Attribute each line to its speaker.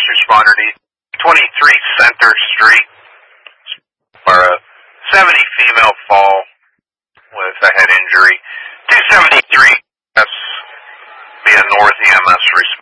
Speaker 1: responder to 23 Center Street for a 70 female fall with a head injury. 273 be a North EMS response.